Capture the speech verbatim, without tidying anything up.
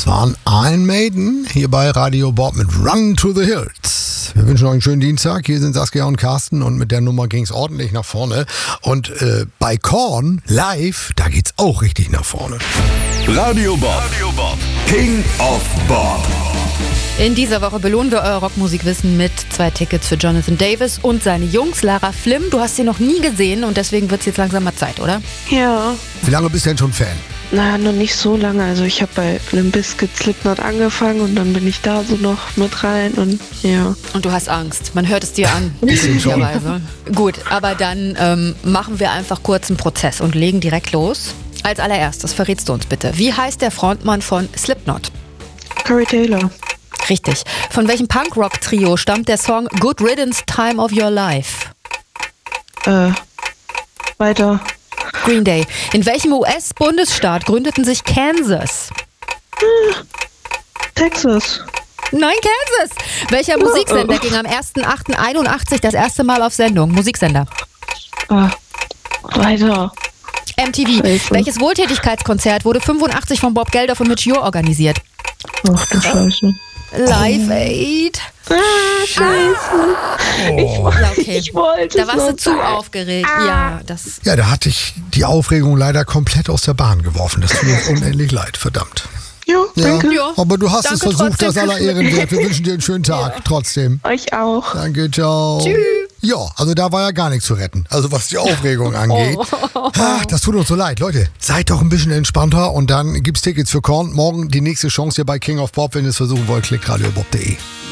Das waren Iron Maiden hier bei Radio Bob mit Run to the Hills. Wir wünschen euch einen schönen Dienstag. Hier sind Saskia und Carsten und mit der Nummer ging es ordentlich nach vorne. Und äh, bei Korn live, da geht's auch richtig nach vorne. Radio Bob, Radio Bob. King of Bob. In dieser Woche belohnen wir euer Rockmusikwissen mit zwei Tickets für Jonathan Davis und seine Jungs. Lara Flimm, du hast sie noch nie gesehen und deswegen wird es jetzt langsam mal Zeit, oder? Ja. Wie lange bist du denn schon Fan? Na, noch nicht so lange. Also ich habe bei Limp Bizkit Slipknot angefangen und dann bin ich da so noch mit rein und ja. Und du hast Angst. Man hört es dir an. Bisschen schon. Möglicherweise. Gut, aber dann ähm, machen wir einfach kurz einen Prozess und legen direkt los. Als allererstes verrätst du uns bitte, wie heißt der Frontmann von Slipknot? Corey Taylor. Richtig. Von welchem Punkrock-Trio stammt der Song Good Riddance, Time of Your Life? Äh, weiter. Green Day. In welchem U S-Bundesstaat gründeten sich Kansas? Texas. Nein, Kansas. Welcher Musiksender ging am erster achter einundachtzig das erste Mal auf Sendung? Musiksender. Äh, weiter. M T V. Scheiße. Welches Wohltätigkeitskonzert wurde fünfundachtzig von Bob Geldof und Mitch Ure organisiert? Ach du Scheiße. Live Aid. Ah, Scheiße. Ich, Ja, okay. ich wollte Da es warst du noch zu sagen. aufgeregt. Ja, das. Ja, da hatte ich die Aufregung leider komplett aus der Bahn geworfen. Das tut uns unendlich leid, verdammt. Ja, Ja, danke. Ja. aber du hast Danke es versucht, trotzdem das aller fürs Ehren wert. Wir wünschen dir einen schönen Tag, trotzdem. Euch auch. Danke, ciao. Tschüss. Ja, also da war ja gar nichts zu retten. Also was die Aufregung angeht. Ach, das tut uns so leid. Leute, seid doch ein bisschen entspannter und dann gibt's Tickets für Korn. Morgen die nächste Chance hier bei King of Bob. Wenn ihr es versuchen wollt, klickt radiobob punkt de.